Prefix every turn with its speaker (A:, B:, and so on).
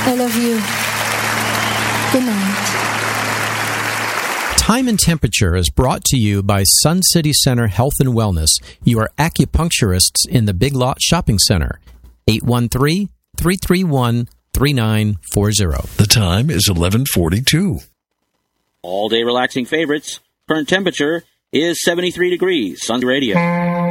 A: I love you. Good night.
B: Time and Temperature is brought to you by Sun City Center Health and Wellness. You are acupuncturists in the Big Lot Shopping Center. 813-331-3940.
C: The time is 11:42.
D: All day relaxing favorites. Current temperature is 73 degrees. Sun Radio.